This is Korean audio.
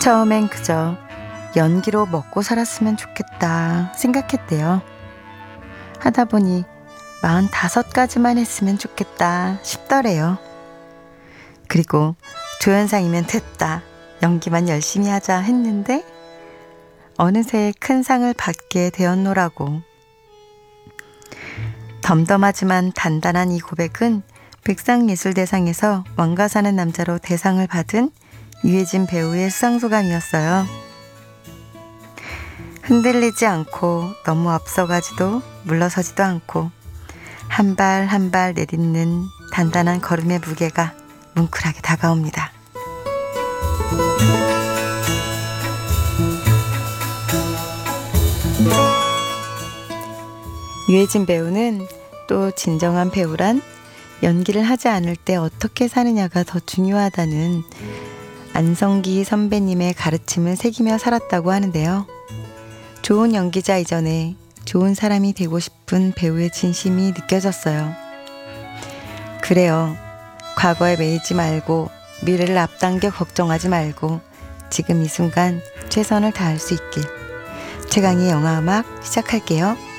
처음엔 그저 연기로 먹고 살았으면 좋겠다 생각했대요. 하다 보니 45가지만 했으면 좋겠다 싶더래요. 그리고 조연상이면 됐다, 연기만 열심히 하자 했는데 어느새 큰 상을 받게 되었노라고. 덤덤하지만 단단한 이 고백은 백상예술대상에서 왕가 사는 남자로 대상을 받은 유해진 배우의 수상소감이었어요. 흔들리지 않고 너무 앞서가지도 물러서지도 않고 한 발 한 발 내딛는 단단한 걸음의 무게가 뭉클하게 다가옵니다. 유해진 배우는 또 진정한 배우란 연기를 하지 않을 때 어떻게 사느냐가 더 중요하다는 안성기 선배님의 가르침을 새기며 살았다고 하는데요. 좋은 연기자 이전에 좋은 사람이 되고 싶은 배우의 진심이 느껴졌어요. 그래요. 과거에 매이지 말고 미래를 앞당겨 걱정하지 말고 지금 이 순간 최선을 다할 수 있길. 최강의 영화음악 시작할게요.